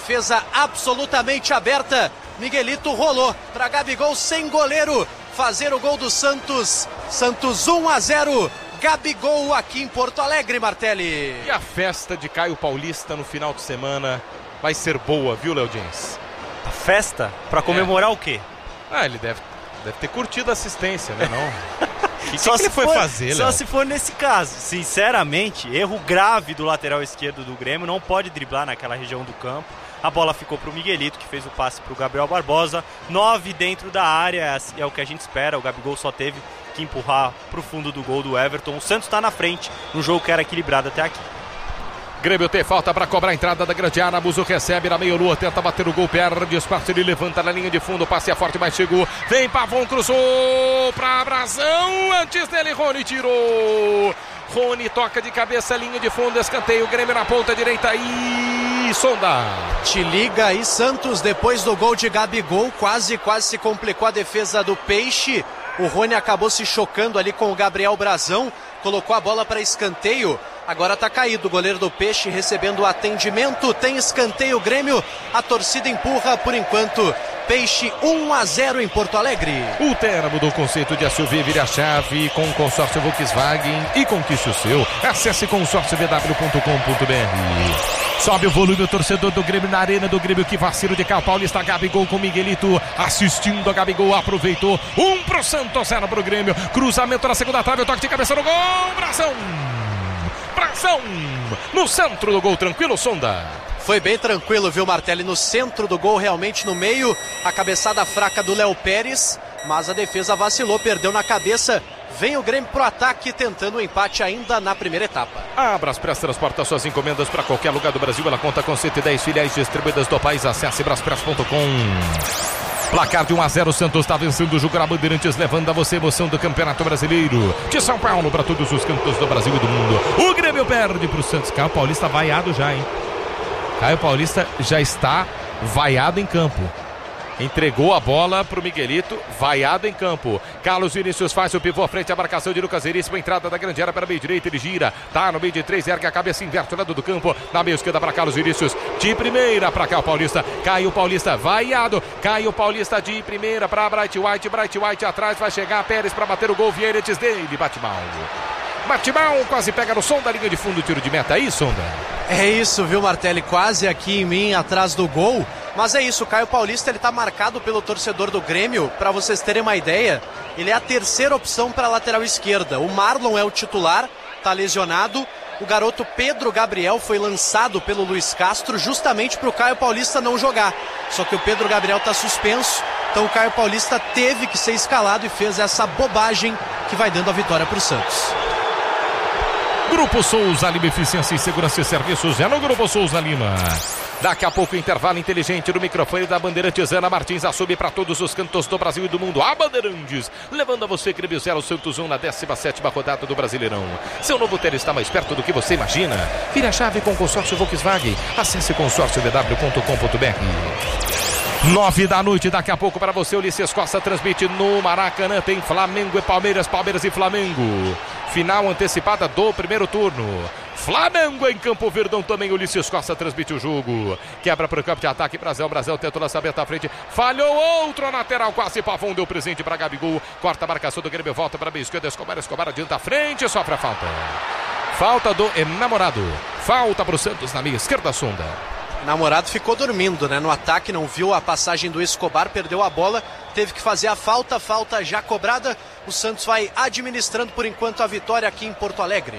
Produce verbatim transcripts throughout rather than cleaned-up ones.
defesa absolutamente aberta. Miguelito rolou para Gabigol sem goleiro fazer o gol do Santos. Santos um a zero. Gabigol aqui em Porto Alegre, Martelli. E a festa de Caio Paulista no final de semana vai ser boa, viu, Léo Dins? A festa? Pra comemorar é. o quê? Ah, ele deve, deve ter curtido a assistência, né? Não. O que, só que, se que ele foi for, fazer, Léo? Só se for nesse caso. Sinceramente, erro grave do lateral esquerdo do Grêmio. Não pode driblar naquela região do campo. A bola ficou pro Miguelito, que fez o passe pro Gabriel Barbosa. Nove dentro da área, é o que a gente espera. O Gabigol só teve que empurrar pro fundo do gol do Everton. O Santos tá na frente, no jogo que era equilibrado até aqui. Grêmio tem falta para cobrar a entrada da grande área. Buzo recebe na meio-lua, tenta bater o gol, perde espaço, ele levanta na linha de fundo, passe é forte, mas chegou. Vem Pavon, cruzou para Brazão. Antes dele, Rony tirou. Rony toca de cabeça, linha de fundo, escanteio. Grêmio na ponta direita e sonda. Te liga aí, Santos, depois do gol de Gabigol, quase, quase se complicou a defesa do Peixe. O Rony acabou se chocando ali com o Gabriel Brazão, colocou a bola para escanteio. Agora tá caído o goleiro do Peixe recebendo o atendimento. Tem escanteio, Grêmio. A torcida empurra por enquanto. Peixe um a zero em Porto Alegre. O Terra mudou o conceito de S U V, vire a chave com o consórcio Volkswagen e conquiste o seu. Acesse consórcio v w ponto com ponto b r. Sobe o volume o torcedor do Grêmio na arena do Grêmio. Que vacilo de Caio Paulista. Gabigol com Miguelito assistindo a Gabigol. Aproveitou. Um pro Santos, zero pro Grêmio. Cruzamento na segunda trave. O toque de cabeça no gol. Brazão. Brazão. No centro do gol. Tranquilo, Sonda. Foi bem tranquilo, viu, Martelli? No centro do gol, realmente no meio. A cabeçada fraca do Léo Pérez. Mas a defesa vacilou, perdeu na cabeça. Vem o Grêmio pro ataque, tentando o empate ainda na primeira etapa. A Braspress transporta suas encomendas para qualquer lugar do Brasil. Ela conta com cento e dez filiais distribuídas do país. Acesse braspress ponto com. Placar de um a zero, Santos está vencendo o jogo na Bandeirantes, levando a você a emoção do Campeonato Brasileiro. De São Paulo para todos os cantos do Brasil e do mundo. O Grêmio perde pro Santos. Caio Paulista vaiado já, hein? Caio Paulista já está vaiado em campo. Entregou a bola pro Miguelito, vaiado em campo. Carlos Vinícius faz o pivô à frente, a marcação de Lucas Veríssimo, entrada da grande área para meio direita, ele gira, tá no meio de três, ergue a cabeça, inverte o lado do campo, na meia esquerda para Carlos Vinícius, de primeira para Caio Paulista, Caio Paulista vaiado, Caio Paulista de primeira para Bright White, Bright White atrás, vai chegar Pérez para bater o gol, Vieira antes dele, bate mal. Bate mal, quase pega no som da linha de fundo, tiro de meta aí, Sonda. É isso, viu, Martelli? Quase aqui em mim, atrás do gol. Mas é isso, o Caio Paulista, ele tá marcado pelo torcedor do Grêmio. Para vocês terem uma ideia, ele é a terceira opção para a lateral esquerda. O Marlon é o titular, tá lesionado. O garoto Pedro Gabriel foi lançado pelo Luiz Castro justamente para o Caio Paulista não jogar. Só que o Pedro Gabriel tá suspenso, então o Caio Paulista teve que ser escalado e fez essa bobagem que vai dando a vitória para o Santos. Grupo Souza Lima, eficiência e segurança e serviços é no Grupo Souza Lima. Daqui a pouco intervalo inteligente no microfone da Bandeirantes. Ana Martins assume para todos os cantos do Brasil e do mundo. A Bandeirantes, levando a você Grêmio zero, Santos um na décima sétima rodada do Brasileirão. Seu novo ter está mais perto do que você imagina. Vire a chave com o consórcio Volkswagen. Acesse consórcio v w ponto com ponto b r. Nove da noite, daqui a pouco para você, Ulisses Costa transmite no Maracanã. Tem Flamengo e Palmeiras, Palmeiras e Flamengo. Final antecipada do primeiro turno. Flamengo em Campo Verdão também, Ulisses Costa transmite o jogo. Quebra para o campo de ataque, Brasil, Brasil tenta o lançamento à frente. Falhou outro lateral, quase Pavon deu presente para Gabigol. Corta a marcação do Grêmio, volta para a meia esquerda, Escobar, Escobar adianta à frente, sofre a falta. Falta do Enamorado. Falta para o Santos na meia esquerda, Sonda. Namorado ficou dormindo, né? No ataque, não viu a passagem do Escobar, perdeu a bola, teve que fazer a falta, falta já cobrada. O Santos vai administrando por enquanto a vitória aqui em Porto Alegre.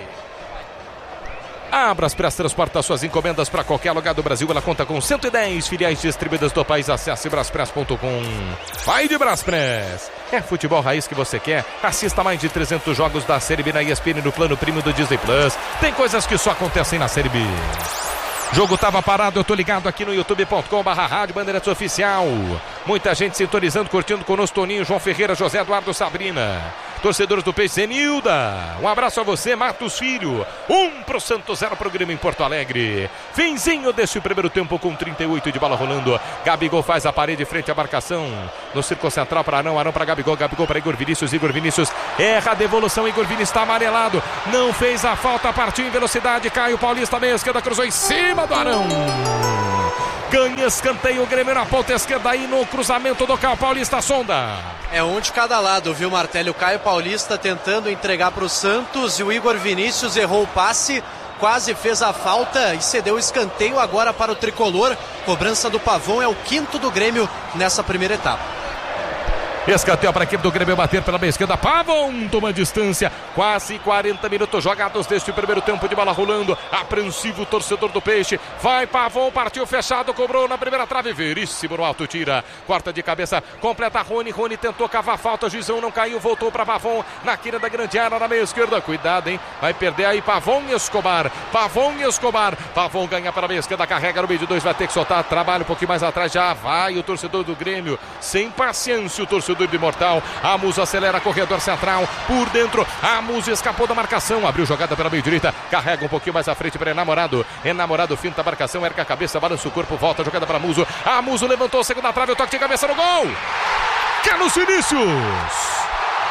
A Braspress transporta suas encomendas para qualquer lugar do Brasil. Ela conta com cento e dez filiais distribuídas do país. Acesse braspress ponto com. Vai de Braspress! É futebol raiz que você quer? Assista mais de trezentos jogos da Série B na E S P N no plano primo do Disney Plus. Tem coisas que só acontecem na Série B. Jogo tava parado, eu tô ligado aqui no youtube ponto com barra rádio Bandeirantes Oficial. Muita gente sintonizando, curtindo conosco, Toninho, João Ferreira, José Eduardo, Sabrina. Torcedores do Peixe, Zenilda. Um abraço a você, Matos Filho. Um pro Santos, zero pro Grêmio em Porto Alegre. Finzinho desse primeiro tempo com trinta e oito de bola rolando. Gabigol faz a parede frente à marcação. No círculo central para Arão, Arão para Gabigol, Gabigol para Igor Vinícius, Igor Vinícius erra a devolução, Igor Vinícius está amarelado. Não fez a falta, partiu em velocidade. Caio Paulista, meia esquerda, cruzou em cima do Arão. ganha escanteio, o Grêmio na ponta esquerda aí no cruzamento do Caio Paulista. Sonda. É um de cada lado, viu, Martelli? O Caio Paulista tentando entregar para o Santos e o Igor Vinícius errou o passe, quase fez a falta e cedeu o escanteio agora para o tricolor. Cobrança do Pavon, é o quinto do Grêmio nessa primeira etapa. Escanteio para a equipe do Grêmio bater pela meia esquerda. Pavon toma distância. Quase quarenta minutos jogados deste primeiro tempo de bola rolando. Apreensivo o torcedor do Peixe. Vai Pavon, partiu fechado, cobrou na primeira trave. Veríssimo no alto, tira. Corta de cabeça, completa Rony. Rony tentou cavar falta, Juizão não caiu, voltou para Pavon na quina da grande área na meia esquerda. Cuidado, hein? Vai perder aí Pavon e Escobar. Pavon e Escobar. Pavon ganha para a meia esquerda, carrega no meio de dois, vai ter que soltar. Trabalha um pouquinho mais atrás, já vai o torcedor do Grêmio. Sem paciência o torcedor de Mortal. A Musa acelera, corredor central por dentro. A Musa escapou da marcação, abriu jogada pela meia direita, carrega um pouquinho mais à frente para Enamorado. Enamorado finta a marcação, erga a cabeça, balança o corpo, volta a jogada para Muso. A Muso levantou, segunda trave, o toque de cabeça no gol. Carlos Vinícius.